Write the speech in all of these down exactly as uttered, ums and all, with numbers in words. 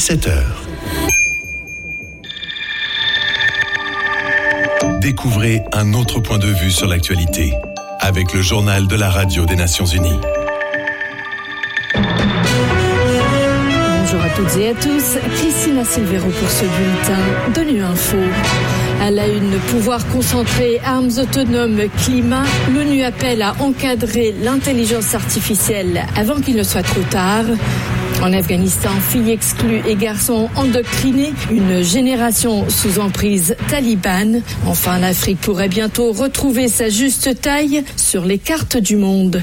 sept heures. Découvrez un autre point de vue sur l'actualité avec le journal de la radio des Nations Unies. Bonjour à toutes et à tous, Christina Silvero pour ce bulletin d'ONU Info. À la une, pouvoir concentré, armes autonomes, climat, l'ONU appelle à encadrer l'intelligence artificielle avant qu'il ne soit trop tard. En Afghanistan, filles exclues et garçons endoctrinés, une génération sous emprise talibane. Enfin, l'Afrique pourrait bientôt retrouver sa juste taille sur les cartes du monde.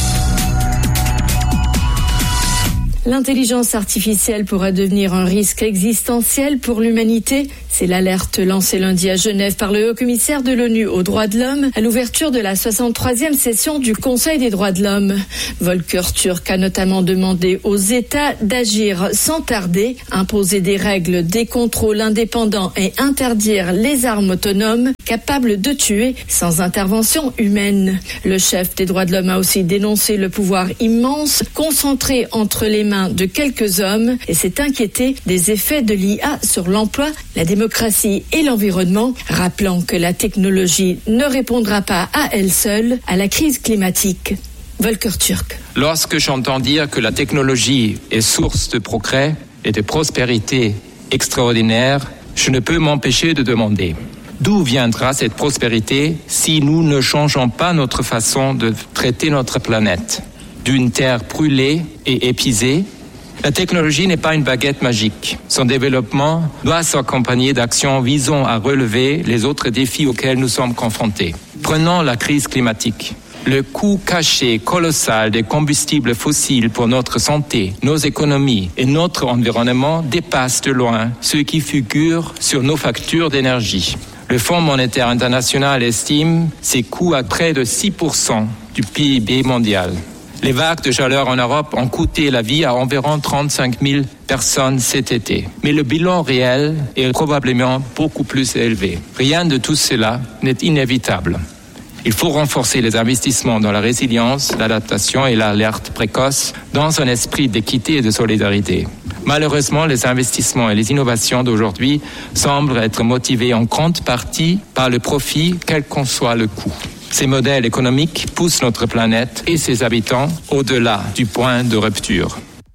L'intelligence artificielle pourrait devenir un risque existentiel pour l'humanité. C'est l'alerte lancée lundi à Genève par le haut-commissaire de l'ONU aux droits de l'homme à l'ouverture de la soixante-troisième session du Conseil des droits de l'homme. Volker Turk a notamment demandé aux États d'agir sans tarder, imposer des règles, des contrôles indépendants et interdire les armes autonomes capables de tuer sans intervention humaine. Le chef des droits de l'homme a aussi dénoncé le pouvoir immense concentré entre les mains de quelques hommes et s'est inquiété des effets de l'I A sur l'emploi, la démocratie et l'environnement, rappelant que la technologie ne répondra pas à elle seule à la crise climatique. Volker Turk. Lorsque j'entends dire que la technologie est source de progrès et de prospérité extraordinaire, je ne peux m'empêcher de demander d'où viendra cette prospérité si nous ne changeons pas notre façon de traiter notre planète. D'une terre brûlée et épuisée, la technologie n'est pas une baguette magique. Son développement doit s'accompagner d'actions visant à relever les autres défis auxquels nous sommes confrontés. Prenons la crise climatique. Le coût caché colossal des combustibles fossiles pour notre santé, nos économies et notre environnement dépasse de loin ce qui figure sur nos factures d'énergie. Le Fonds monétaire international estime ces coûts à près de six pour cent du P I B mondial. Les vagues de chaleur en Europe ont coûté la vie à environ trente-cinq mille personnes cet été. Mais le bilan réel est probablement beaucoup plus élevé. Rien de tout cela n'est inévitable. Il faut renforcer les investissements dans la résilience, l'adaptation et l'alerte précoce dans un esprit d'équité et de solidarité. Malheureusement, les investissements et les innovations d'aujourd'hui semblent être motivés en grande partie par le profit, quel qu'en soit le coût. Ces modèles économiques poussent notre planète et ses habitants au-delà du point de rupture.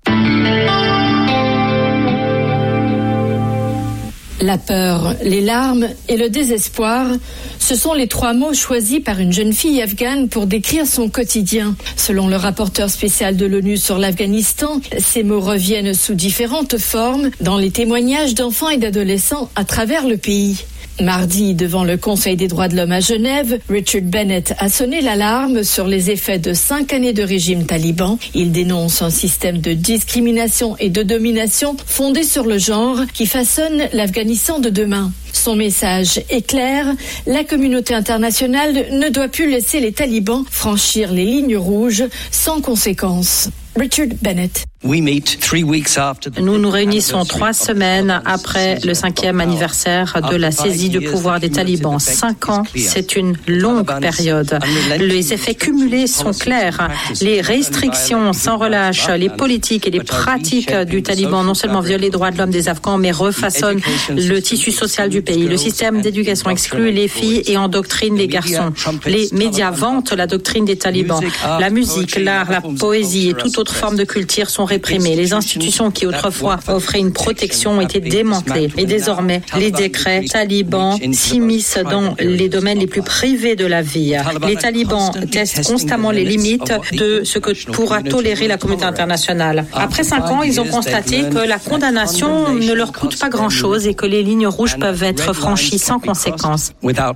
La peur, les larmes et le désespoir, ce sont les trois mots choisis par une jeune fille afghane pour décrire son quotidien. Selon le rapporteur spécial de l'ONU sur l'Afghanistan, ces mots reviennent sous différentes formes dans les témoignages d'enfants et d'adolescents à travers le pays. Mardi, devant le Conseil des droits de l'homme à Genève, Richard Bennett a sonné l'alarme sur les effets de cinq années de régime taliban. Il dénonce un système de discrimination et de domination fondé sur le genre qui façonne l'Afghanistan de demain. Son message est clair, la communauté internationale ne doit plus laisser les talibans franchir les lignes rouges sans conséquence. Richard Bennett. Nous nous réunissons trois semaines après le cinquième anniversaire de la saisie du pouvoir des talibans. Cinq ans, c'est une longue période. Les effets cumulés sont clairs. Les restrictions sans relâche, les politiques et les pratiques du taliban non seulement violent les droits de l'homme des Afghans, mais refaçonnent le tissu social du pays. Le système d'éducation exclut les filles et endoctrine les garçons. Les médias vantent la doctrine des talibans. La musique, l'art, la poésie et toute autre forme de culture sont réprimées. Les institutions qui autrefois offraient une protection ont été démantelées. Et désormais, les décrets talibans s'immiscent dans les domaines les plus privés de la vie. Les talibans testent constamment les limites de ce que pourra tolérer la communauté internationale. Après cinq ans, ils ont constaté que la condamnation ne leur coûte pas grand-chose et que les lignes rouges peuvent être franchies sans conséquence.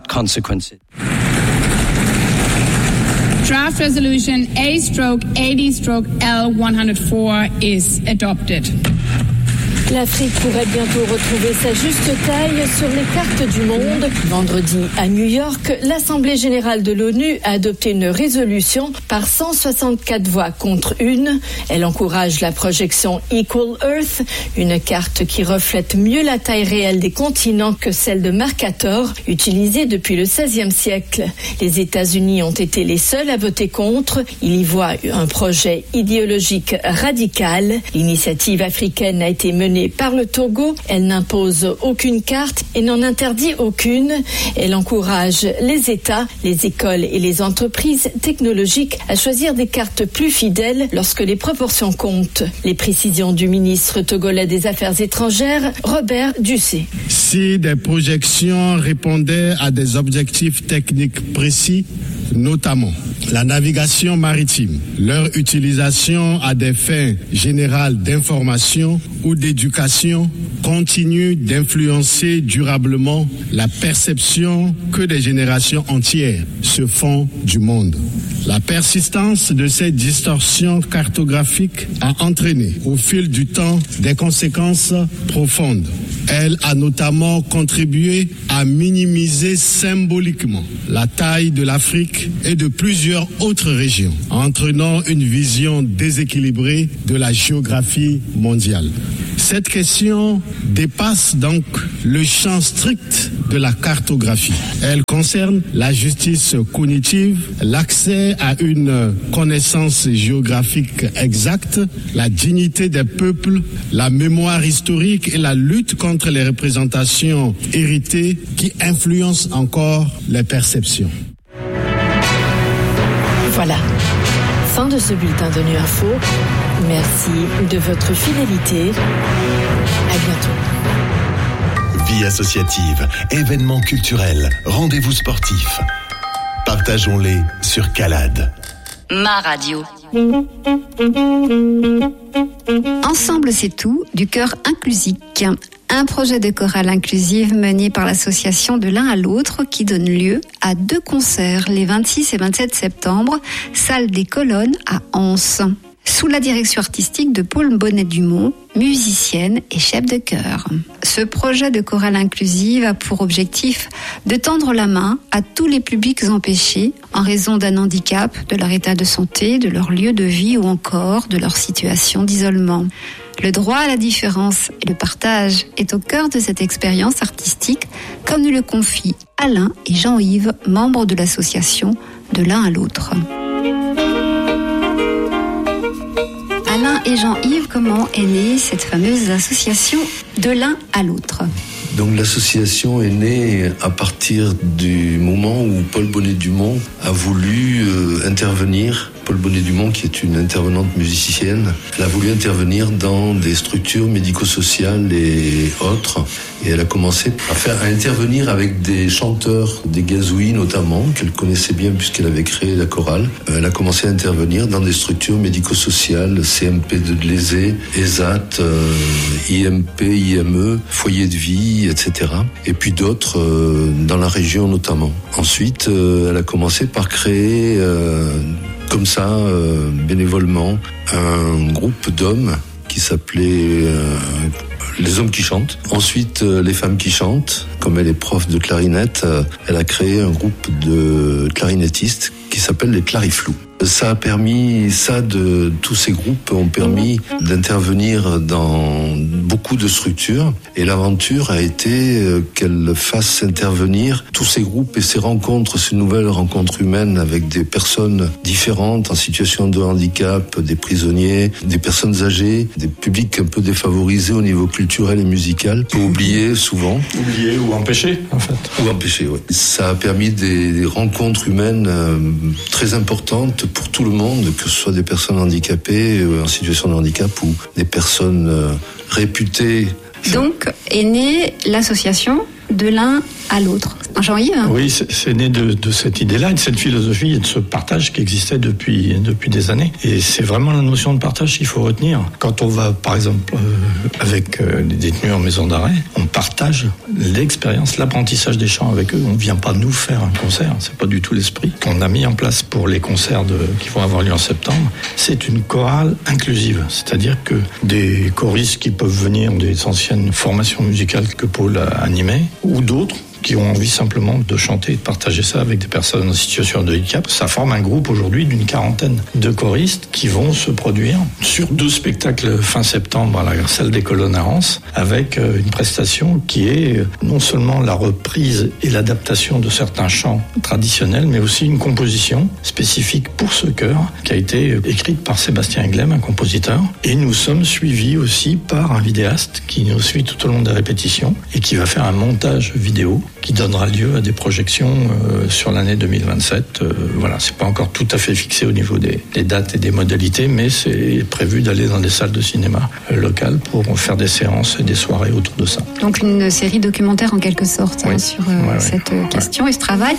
Draft Resolution A eighty L one oh four is adopted. L'Afrique pourrait bientôt retrouver sa juste taille sur les cartes du monde. Vendredi, à New York, l'Assemblée générale de l'ONU a adopté une résolution par cent soixante-quatre voix contre une. Elle encourage la projection Equal Earth, une carte qui reflète mieux la taille réelle des continents que celle de Mercator, utilisée depuis le seizième siècle. Les États-Unis ont été les seuls à voter contre. Ils y voient un projet idéologique radical. L'initiative africaine a été menée sélectionnée par le Togo. Elle n'impose aucune carte et n'en interdit aucune. Elle encourage les États, les écoles et les entreprises technologiques à choisir des cartes plus fidèles lorsque les proportions comptent. Les précisions du ministre togolais des Affaires étrangères, Robert Dussé. Si des projections répondaient à des objectifs techniques précis, notamment la navigation maritime, leur utilisation à des fins générales d'information ou d'éducation continue d'influencer durablement la perception que des générations entières se font du monde. La persistance de ces distorsions cartographiques a entraîné au fil du temps des conséquences profondes. Elle a notamment contribué à minimiser symboliquement la taille de l'Afrique et de plusieurs autres régions, entraînant une vision déséquilibrée de la géographie mondiale. Cette question dépasse donc le champ strict de la cartographie. Elle concerne la justice cognitive, l'accès à une connaissance géographique exacte, la dignité des peuples, la mémoire historique et la lutte contre les représentations héritées qui influencent encore les perceptions. Voilà, fin de ce bulletin de Nu Info. Merci de votre fidélité. À bientôt. Vie associative, événements culturels, rendez-vous sportifs. Partageons-les sur Calade. Ma radio. Ensemble, c'est tout, du chœur inclusif. Un projet de chorale inclusive mené par l'association De l'un à l'autre qui donne lieu à deux concerts les vingt-six et vingt-sept septembre, salle des Colonnes à Anse, sous la direction artistique de Paul Bonnet-Dumont, musicienne et chef de chœur. Ce projet de chorale inclusive a pour objectif de tendre la main à tous les publics empêchés en raison d'un handicap, de leur état de santé, de leur lieu de vie ou encore de leur situation d'isolement. Le droit à la différence et le partage est au cœur de cette expérience artistique, comme nous le confient Alain et Jean-Yves, membres de l'association De l'un à l'autre. Alain et Jean-Yves, comment est née cette fameuse association De l'un à l'autre ? Donc l'association est née à partir du moment où Paul Bonnet-Dumont a voulu euh, intervenir. Paul Bonnet-Dumont, qui est une intervenante musicienne, elle a voulu intervenir dans des structures médico-sociales et autres. Et elle a commencé à faire à intervenir avec des chanteurs, des gazouilles notamment, qu'elle connaissait bien puisqu'elle avait créé la chorale. Elle a commencé à intervenir dans des structures médico-sociales, C M P de Dlezé, E S A T, euh, I M P, I M E, Foyer de vie, et cetera. Et puis d'autres euh, dans la région notamment. Ensuite, euh, elle a commencé par créer... Euh, comme ça, euh, bénévolement, un groupe d'hommes qui s'appelait euh, Les Hommes qui chantent. Ensuite, euh, Les Femmes qui chantent. Comme elle est prof de clarinette, euh, elle a créé un groupe de clarinettistes qui s'appelle les Clariflous. Ça a permis, ça, de tous ces groupes ont permis d'intervenir dans beaucoup de structures. Et l'aventure a été qu'elle fasse intervenir tous ces groupes et ces rencontres, ces nouvelles rencontres humaines avec des personnes différentes en situation de handicap, des prisonniers, des personnes âgées, des publics un peu défavorisés au niveau culturel et musical, oubliés souvent. Oubliés ou empêchés, en fait. Ou empêchés, oui. Ça a permis des, des rencontres humaines euh, très importantes pour tout le monde, que ce soit des personnes handicapées, euh, en situation de handicap ou des personnes euh, réputées. Donc est née l'association De l'un à l'autre. Jean-Yves ? Oui, c'est, c'est né de, de cette idée-là, de cette philosophie et de ce partage qui existait depuis, depuis des années. Et c'est vraiment la notion de partage qu'il faut retenir. Quand on va, par exemple, euh, avec euh, des détenus en maison d'arrêt, on partage l'expérience, l'apprentissage des chants avec eux. On ne vient pas nous faire un concert, c'est pas du tout l'esprit qu'on a mis en place pour les concerts de, qui vont avoir lieu en septembre. C'est une chorale inclusive, c'est-à-dire que des choristes qui peuvent venir des anciennes formations musicales que Paul a animées, ou d'autres qui ont envie simplement de chanter et de partager ça avec des personnes en situation de handicap. Ça forme un groupe aujourd'hui d'une quarantaine de choristes qui vont se produire sur deux spectacles fin septembre à la salle des Colonnes à Reims, avec une prestation qui est non seulement la reprise et l'adaptation de certains chants traditionnels, mais aussi une composition spécifique pour ce chœur qui a été écrite par Sébastien Englem, un compositeur. Et nous sommes suivis aussi par un vidéaste qui nous suit tout au long des répétitions et qui va faire un montage vidéo qui donnera lieu à des projections euh, sur l'année deux mille vingt-sept. Euh, voilà, c'est pas encore tout à fait fixé au niveau des, des dates et des modalités, mais c'est prévu d'aller dans des salles de cinéma euh, locales pour faire des séances et des soirées autour de ça. Donc une série documentaire en quelque sorte oui. hein, sur euh, ouais, cette ouais. question ouais. et ce travail.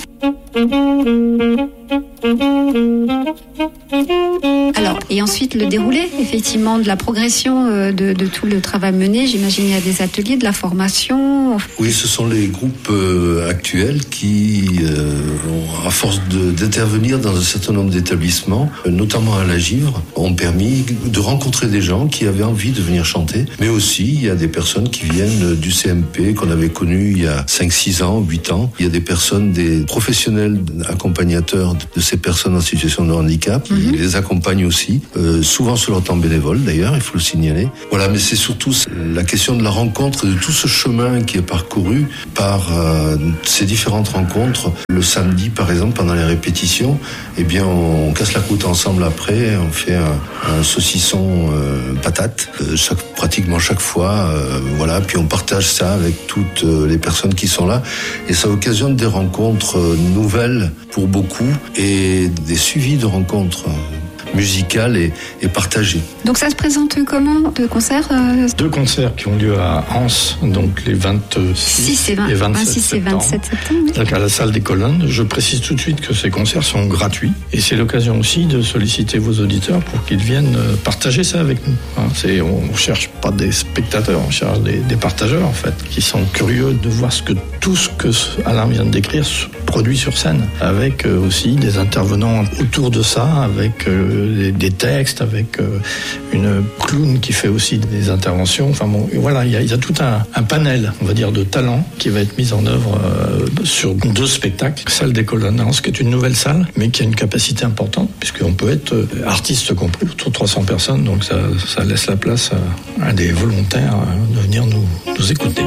Alors, et ensuite le déroulé, effectivement, de la progression euh, de, de tout le travail mené. J'imagine il y a des ateliers, de la formation. Oui, ce sont les groupes euh, actuels qui, euh, ont, à force de, d'intervenir dans un certain nombre d'établissements, euh, notamment à la Givre, ont permis de rencontrer des gens qui avaient envie de venir chanter. Mais aussi, il y a des personnes qui viennent du C M P qu'on avait connu il y a cinq six ans, huit ans. Il y a des personnes, des professionnels accompagnateurs de ces personnes en situation de handicap. Mm-hmm. Ils les accompagnent aussi, euh, souvent sur leur temps bénévole d'ailleurs, il faut le signaler. Voilà, mais c'est surtout la question de la rencontre, de tout ce chemin qui est parcouru par euh, ces différentes rencontres. Le samedi, par exemple, pendant les répétitions, eh bien, on casse la croûte ensemble après, on fait un, un saucisson euh, patate, euh, chaque, pratiquement chaque fois, euh, voilà, puis on partage ça avec toutes euh, les personnes qui sont là, et ça occasionne des rencontres euh, nouvelles pour beaucoup, et des suivis de rencontres euh, musicales et, et partagées. Donc ça se présente comment, deux concerts euh... Deux concerts qui ont lieu à Anse, donc les vingt-six et, vingt, et vingt-sept vingt-six et vingt-sept septembre. Oui. Donc à la salle des Colonnes. Je précise tout de suite que ces concerts sont gratuits, et c'est l'occasion aussi de solliciter vos auditeurs pour qu'ils viennent partager ça avec nous. Hein, c'est, on ne cherche pas des spectateurs, on cherche des, des partageurs en fait, qui sont curieux de voir ce que tout ce que Alain vient de décrire se produit sur scène, avec euh, aussi des intervenants autour de ça, avec euh, des, des textes, avec euh, une clown qui fait aussi des interventions. Enfin bon, voilà, il y a, y a tout un, un panel, on va dire, de talents qui va être mis en œuvre euh, sur deux spectacles. Salle des Colonnes, ce qui est une nouvelle salle, mais qui a une capacité importante, puisqu'on peut être euh, artiste compris, autour de trois cents personnes, donc ça, ça laisse la place à, à des volontaires euh, de venir nous, nous écouter.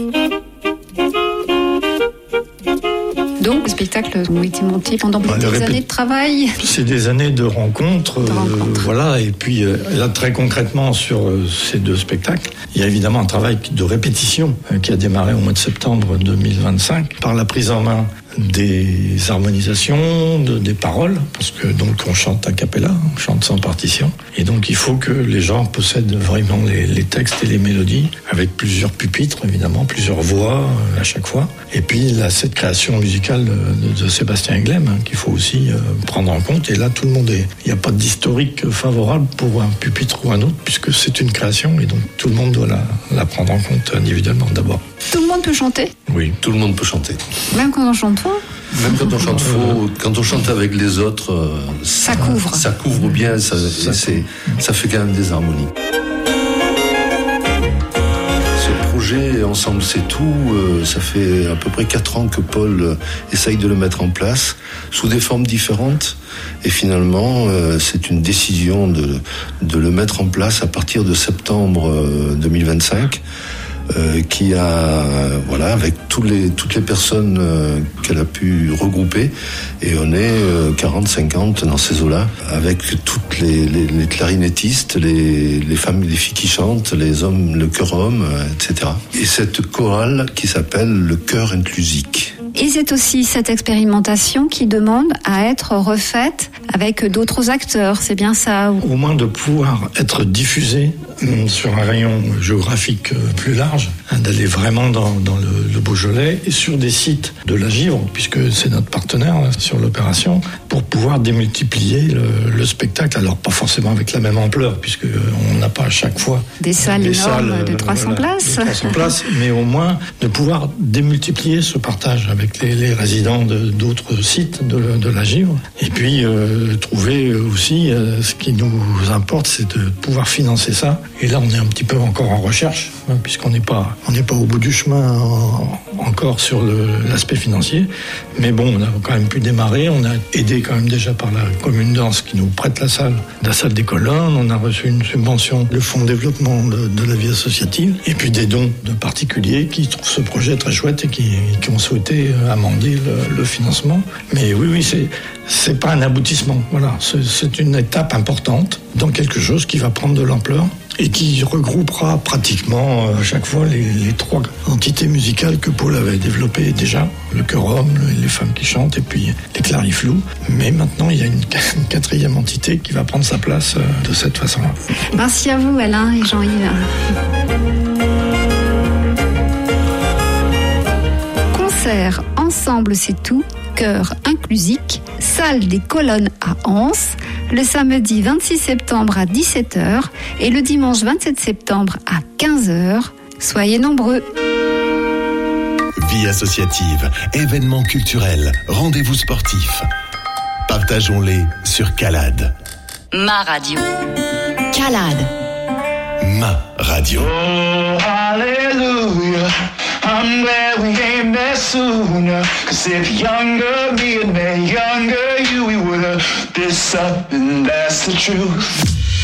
Donc, les spectacles ont été montés pendant bah, des répé- années de travail. C'est des années de rencontres, de rencontres. Euh, voilà. Et puis euh, là, très concrètement sur euh, ces deux spectacles, il y a évidemment un travail de répétition euh, qui a démarré au mois de septembre deux mille vingt-cinq par la prise en main des harmonisations, de, des paroles, parce que donc on chante a cappella, on chante sans partition, et donc il faut que les gens possèdent vraiment les, les textes et les mélodies, avec plusieurs pupitres évidemment, plusieurs voix euh, à chaque fois, et puis là cette création musicale de, de Sébastien Englem hein, qu'il faut aussi euh, prendre en compte, et là tout le monde est, il n'y a pas d'historique favorable pour un pupitre ou un autre, puisque c'est une création, et donc tout le monde doit la, la prendre en compte individuellement d'abord. Tout le monde peut chanter ? Oui, tout le monde peut chanter. Même quand on chante faux ? Même quand on chante faux, quand on chante avec les autres, euh, ça, ça couvre. Ça couvre bien, ça, ça, c'est, ça fait quand même des harmonies. Ce projet, Ensemble c'est tout, euh, ça fait à peu près quatre ans que Paul euh, essaye de le mettre en place, sous des formes différentes. Et finalement, euh, c'est une décision de, de le mettre en place à partir de septembre euh, deux mille vingt-cinq. Euh, qui a, voilà, avec tous les, toutes les personnes euh, qu'elle a pu regrouper, et on est euh, quarante cinquante dans ces eaux-là, avec toutes les, les, les clarinettistes, les, les femmes, les filles qui chantent, les hommes, le chœur homme, euh, et cetera. Et cette chorale qui s'appelle le chœur inclusique. Et c'est aussi cette expérimentation qui demande à être refaite avec d'autres acteurs, c'est bien ça ? Au moins de pouvoir être diffusé sur un rayon géographique plus large, hein, d'aller vraiment dans, dans le, le Beaujolais et sur des sites de la Givre, puisque c'est notre partenaire là, sur l'opération, pour pouvoir démultiplier le, le spectacle. Alors pas forcément avec la même ampleur, puisque on n'a pas à chaque fois des salles des énormes salles, de trois cents voilà, places, de trois cents places, mais au moins de pouvoir démultiplier ce partage avec les, les résidents de, d'autres sites de, de la Givre, et puis euh, trouver aussi euh, ce qui nous importe, c'est de pouvoir financer ça. Et là, on est un petit peu encore en recherche, hein, puisqu'on n'est pas, on n'est pas au bout du chemin en, encore sur le, l'aspect financier. Mais bon, on a quand même pu démarrer. On a aidé quand même déjà par la commune d'Ans qui nous prête la salle, la salle des colonnes. On a reçu une subvention du fonds de développement de, de la vie associative. Et puis des dons de particuliers qui trouvent ce projet très chouette et qui, qui ont souhaité amender le, le financement. Mais oui, oui, c'est, c'est pas un aboutissement. Voilà, c'est, c'est une étape importante dans quelque chose qui va prendre de l'ampleur et qui regroupera pratiquement à chaque fois les, les trois entités musicales que Paul avait développées déjà, le chœur homme, les femmes qui chantent et puis les clariflous. Mais maintenant, il y a une, une quatrième entité qui va prendre sa place de cette façon-là. Merci à vous, Alain et Jean-Yves. Concert Ensemble c'est tout, chœur inclusif, salle des colonnes à Anse, le samedi vingt-six septembre à dix-sept heures et le dimanche vingt-sept septembre à quinze heures. Soyez nombreux. Vie associative, événements culturels, rendez-vous sportifs. Partageons-les sur Calade. Ma radio. Calade. Ma radio. Oh, hallelujah. I'm glad we came there sooner. Cause if younger me had met younger you, we would have been something, that's the truth.